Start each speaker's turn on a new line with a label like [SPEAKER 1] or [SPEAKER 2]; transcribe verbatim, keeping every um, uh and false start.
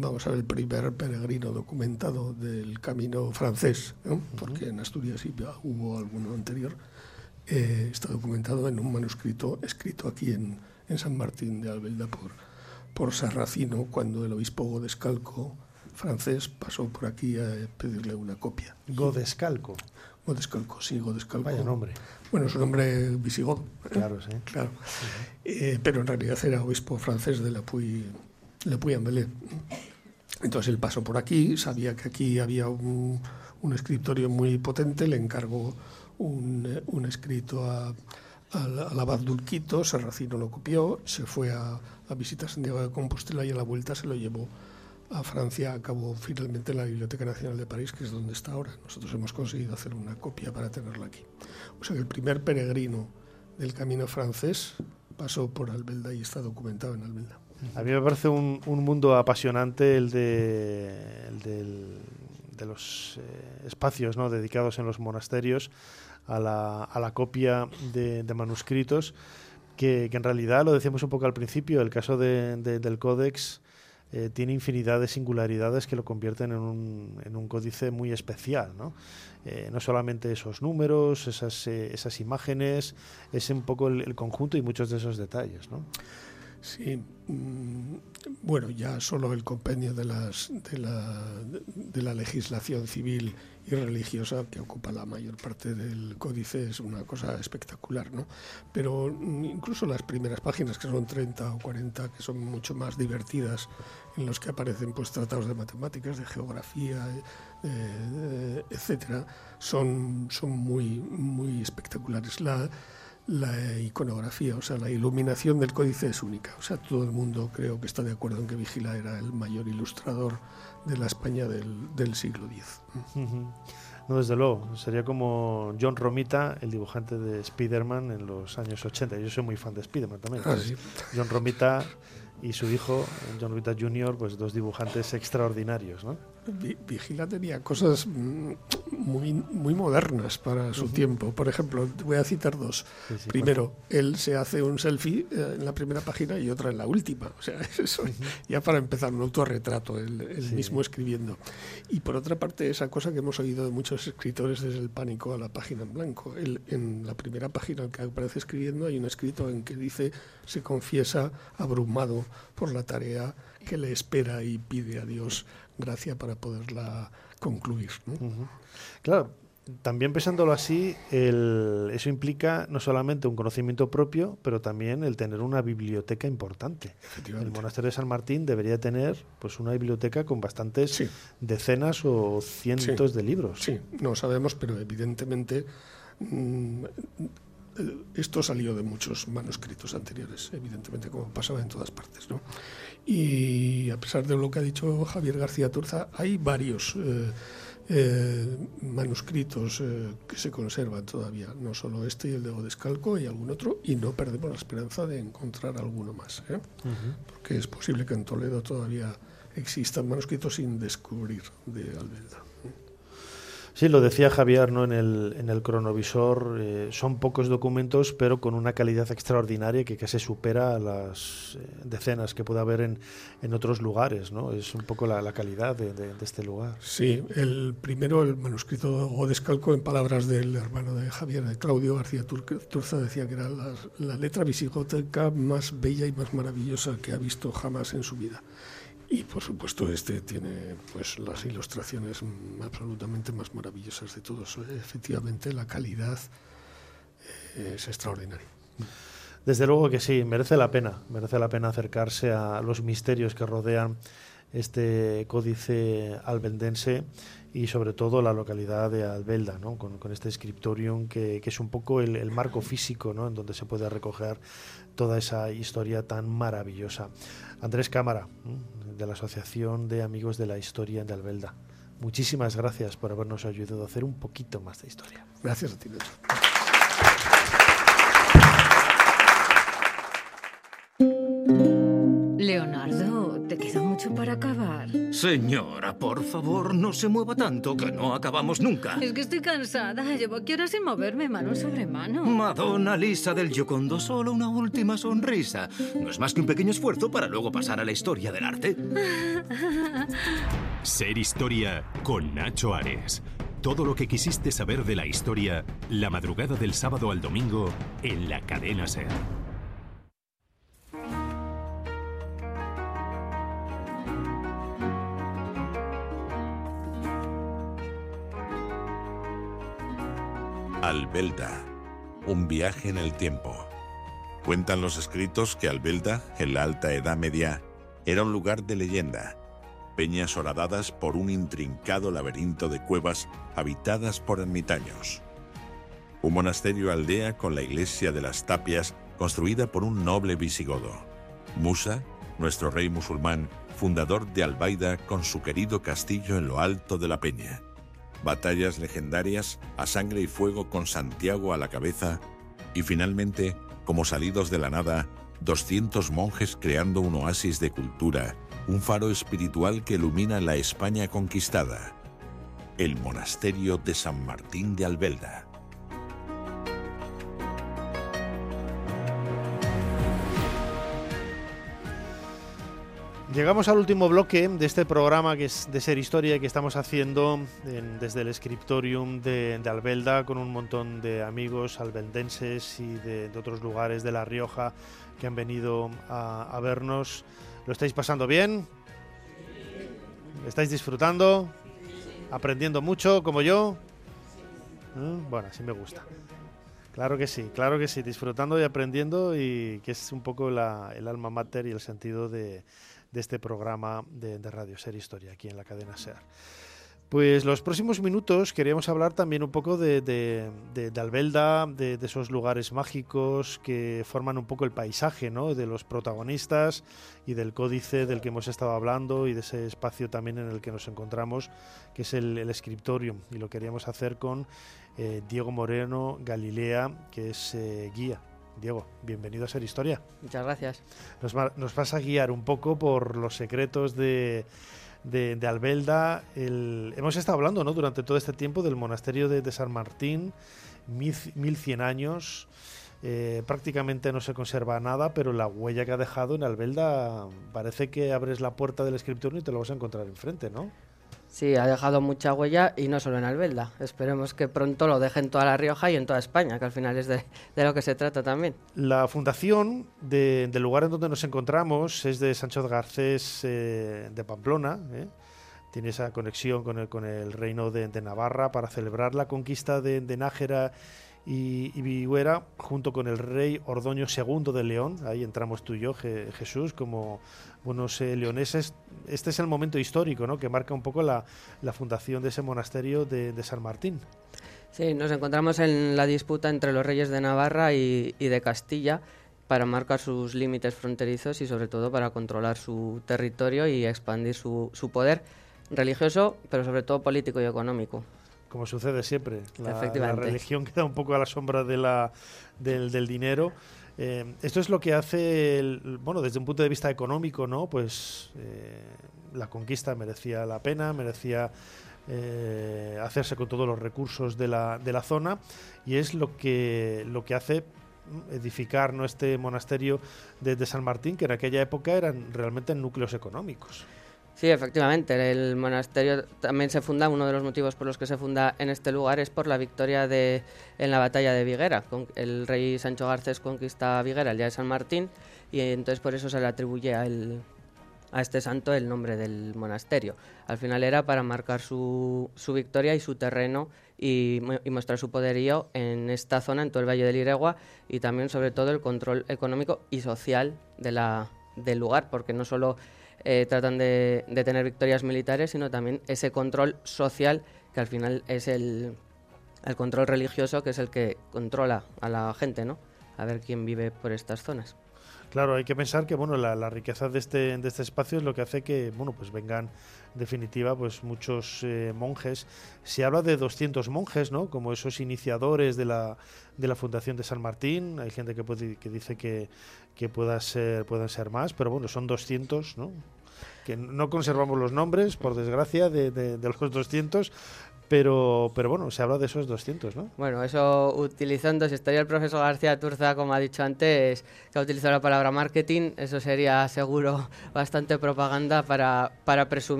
[SPEAKER 1] vamos a ver, el primer peregrino documentado del camino francés, ¿no? Porque en Asturias sí hubo alguno anterior. Eh, está documentado en un manuscrito escrito aquí en, en San Martín de Albelda por, por Sarracino, cuando el obispo Godescalco francés pasó por aquí a pedirle una copia.
[SPEAKER 2] Godescalco.
[SPEAKER 1] Godescalco, sí, Godescalco.
[SPEAKER 2] Vaya nombre.
[SPEAKER 1] Bueno, es un nombre visigodo. ¿eh?
[SPEAKER 2] Claro, sí.
[SPEAKER 1] Claro. Uh-huh. Eh, pero en realidad era obispo francés de la Puy, la Puy-en-Velay. Entonces él pasó por aquí, sabía que aquí había un, un escritorio muy potente, le encargó un, un escrito a, al, al abad Dulquito, Sarracino lo copió, se fue a, a visitar Santiago de Compostela y a la vuelta se lo llevó a Francia, acabó finalmente en la Biblioteca Nacional de París, que es donde está ahora. Nosotros hemos conseguido hacer una copia para tenerla aquí. O sea que el primer peregrino del camino francés pasó por Albelda y está documentado en Albelda.
[SPEAKER 2] A mí me parece un, un mundo apasionante el de, el del, de los eh, espacios, ¿no?, dedicados en los monasterios a la, a la copia de, de manuscritos, que, que en realidad, lo decíamos un poco al principio, el caso de, de, del Códex eh, tiene infinidad de singularidades que lo convierten en un, en un códice muy especial, ¿no? Eh, no solamente esos números, esas, eh, esas imágenes, es un poco el, el conjunto y muchos de esos detalles, ¿no?
[SPEAKER 1] Sí, mmm, bueno, ya solo el compendio de, las, de, la, de la legislación civil y religiosa, que ocupa la mayor parte del códice, es una cosa espectacular, ¿no? Pero incluso las primeras páginas, que son treinta o cuarenta, que son mucho más divertidas, en los que aparecen pues tratados de matemáticas, de geografía, eh, etcétera, son, son muy, muy espectaculares. La, La iconografía, o sea, la iluminación del códice es única. O sea, todo el mundo creo que está de acuerdo en que Vigila era el mayor ilustrador de la España del, del siglo diez.
[SPEAKER 2] Uh-huh. No, desde luego. Sería como John Romita, el dibujante de Spider-Man en los años ochenta. Yo soy muy fan de Spider-Man también.
[SPEAKER 1] Ah, sí.
[SPEAKER 2] John Romita y su hijo, John Romita junior, pues dos dibujantes extraordinarios, ¿no?
[SPEAKER 1] Vigila tenía cosas muy, muy modernas para su uh-huh. tiempo. Por ejemplo, voy a citar dos. Sí, sí, Primero, pues... él se hace un selfie en la primera página y otra en la última. O sea, eso uh-huh. ya para empezar, un autorretrato, él, él sí. mismo escribiendo. Y por otra parte, esa cosa que hemos oído de muchos escritores desde el pánico a la página en blanco. Él, en la primera página que aparece escribiendo hay un escrito en que dice, se confiesa abrumado por la tarea que le espera y pide a Dios gracia para poderla concluir, ¿no?
[SPEAKER 2] Uh-huh. Claro, también pensándolo así, el, eso implica no solamente un conocimiento propio, pero también el tener una biblioteca importante. El monasterio de San Martín debería tener pues una biblioteca con bastantes sí. decenas o cientos sí. de libros.
[SPEAKER 1] Sí, no sabemos, pero evidentemente mmm, esto salió de muchos manuscritos anteriores, evidentemente, como pasaba en todas partes, ¿no? Y a pesar de lo que ha dicho Javier García Turza, hay varios eh, eh, manuscritos eh, que se conservan todavía, no solo este y el de Godescalco y algún otro, y no perdemos la esperanza de encontrar alguno más, ¿eh? Uh-huh. Porque es posible que en Toledo todavía existan manuscritos sin descubrir de Albelda.
[SPEAKER 2] Sí, lo decía Javier, ¿no?, en el, en el cronovisor, eh, son pocos documentos, pero con una calidad extraordinaria que casi supera a las eh, decenas que puede haber en, en otros lugares, ¿no? Es un poco la, la calidad de, de, de este lugar.
[SPEAKER 1] Sí, el primero, el manuscrito Godescalco, en palabras del hermano de Javier, de Claudio García Turza, decía que era la, la letra visigótica más bella y más maravillosa que ha visto jamás en su vida. Y por supuesto este tiene pues las ilustraciones absolutamente más maravillosas de todos. Efectivamente la calidad es extraordinaria.
[SPEAKER 2] Desde luego que sí, merece la pena, merece la pena acercarse a los misterios que rodean este códice albeldense y sobre todo la localidad de Albelda, ¿no?, con, con este scriptorium que, que es un poco el, el marco físico, ¿no?, en donde se puede recoger toda esa historia tan maravillosa. Andrés Cámara, de la Asociación de Amigos de la Historia de Albelda, muchísimas gracias por habernos ayudado a hacer un poquito más de historia.
[SPEAKER 1] Gracias a ti, Nacho.
[SPEAKER 3] Leonardo, ¿te queda mucho para para acabar.
[SPEAKER 4] Señora, por favor, no se mueva tanto, que no acabamos nunca.
[SPEAKER 3] Es que estoy cansada. Llevo aquí horas sin moverme, mano sobre mano.
[SPEAKER 4] Madonna Lisa del Giocondo, solo una última sonrisa. No es más que un pequeño esfuerzo para luego pasar a la historia del arte.
[SPEAKER 5] Ser Historia con Nacho Ares. Todo lo que quisiste saber de la historia, la madrugada del sábado al domingo, en la cadena SER.
[SPEAKER 6] Albelda, un viaje en el tiempo. Cuentan los escritos que Albelda, en la Alta Edad Media, era un lugar de leyenda. Peñas horadadas por un intrincado laberinto de cuevas habitadas por ermitaños. Un monasterio aldea con la iglesia de las Tapias, construida por un noble visigodo. Musa, nuestro rey musulmán, fundador de Albaida con su querido castillo en lo alto de la peña. Batallas legendarias a sangre y fuego con Santiago a la cabeza. Y finalmente, como salidos de la nada, doscientos monjes creando un oasis de cultura, un faro espiritual que ilumina la España conquistada. El monasterio de San Martín de Albelda.
[SPEAKER 2] Llegamos al último bloque de este programa que es de Ser Historia que estamos haciendo en, desde el Scriptorium de, de Albelda con un montón de amigos albeldenses y de, de otros lugares de La Rioja que han venido a, a vernos. ¿Lo estáis pasando bien? ¿Estáis disfrutando? ¿Aprendiendo mucho como yo? ¿Eh? Bueno, así me gusta. Claro que sí, claro que sí, disfrutando y aprendiendo, y que es un poco la, el alma mater y el sentido de, de este programa de, de Radio Ser Historia aquí en la cadena SER. Pues los próximos minutos queríamos hablar también un poco de, de, de, de Albelda, de, de esos lugares mágicos que forman un poco el paisaje, ¿no? De los protagonistas y del códice del que hemos estado hablando y de ese espacio también en el que nos encontramos, que es el, el Scriptorium, y lo queríamos hacer con eh, Diego Moreno Galilea, que es eh, guía. Diego, bienvenido a Ser Historia.
[SPEAKER 7] Muchas gracias.
[SPEAKER 2] Nos, va, nos vas a guiar un poco por los secretos de... De, de Albelda. El, hemos estado hablando, ¿no?, durante todo este tiempo del monasterio de, de San Martín, mil cien años, eh, prácticamente no se conserva nada, pero la huella que ha dejado en Albelda parece que abres la puerta del Scriptorium y te lo vas a encontrar enfrente, ¿no?
[SPEAKER 7] Sí, ha dejado mucha huella y no solo en Albelda. Esperemos que pronto lo deje en toda La Rioja y en toda España, que al final es de, de lo que se trata también.
[SPEAKER 2] La fundación de, del lugar en donde nos encontramos es de Sancho Garcés eh, de Pamplona, ¿eh? Tiene esa conexión con el, con el reino de, de Navarra para celebrar la conquista de, de Nájera y, y Vihuera junto con el rey Ordoño segundo de León. Ahí entramos tú y yo, Je, Jesús, como buenos eh, leoneses. Este es el momento histórico, ¿no?, que marca un poco la, la fundación de ese monasterio de, de San Martín.
[SPEAKER 7] Sí, nos encontramos en la disputa entre los reyes de Navarra y, y de Castilla para marcar sus límites fronterizos y sobre todo para controlar su territorio y expandir su, su poder religioso, pero sobre todo político y económico. Como
[SPEAKER 2] sucede siempre, la, la religión queda un poco a la sombra de la, del, del dinero. Eh, esto es lo que hace, el, bueno, desde un punto de vista económico, ¿no? Pues eh, la conquista merecía la pena, merecía eh, hacerse con todos los recursos de la, de la zona, y es lo que, lo que hace edificar, ¿no?, este monasterio de, de San Martín, que en aquella época eran realmente núcleos económicos.
[SPEAKER 7] Sí, efectivamente, el monasterio también se funda, uno de los motivos por los que se funda en este lugar es por la victoria de, en la batalla de Viguera. El rey Sancho Garcés conquista Viguera el día de San Martín y entonces por eso se le atribuye a, el, a este santo el nombre del monasterio. Al final era para marcar su, su victoria y su terreno y, y mostrar su poderío en esta zona, en todo el Valle del Iregua, y también sobre todo el control económico y social de la, del lugar, porque no solo Eh, tratan de, de tener victorias militares, sino también ese control social, que al final es el, el control religioso, que es el que controla a la gente, ¿no? A ver quién vive por estas zonas.
[SPEAKER 2] Claro, hay que pensar que bueno, la, la riqueza de este, de este espacio es lo que hace que bueno, pues vengan, en definitiva, pues muchos eh, monjes. Se habla de doscientos monjes, ¿no?, como esos iniciadores de la, de la fundación de San Martín. Hay gente que, puede, que dice que, que pueda ser, puedan ser más, pero bueno, son doscientos, ¿no? que no conservamos los nombres, por desgracia, de, de, de los doscientos, pero, pero bueno, se habla de esos doscientos, ¿no?
[SPEAKER 7] Bueno, eso utilizando, si estaría el profesor García Turza, como ha dicho antes, que ha utilizado la palabra marketing, eso sería seguro bastante propaganda para, para presumir